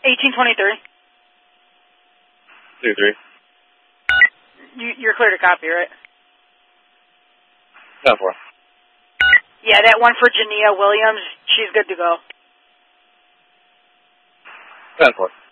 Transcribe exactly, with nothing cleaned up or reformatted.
eighteen twenty-three. two three. You, you're clear to copy, right? ten four. Yeah, that one for Jania Williams, she's good to go. ten four.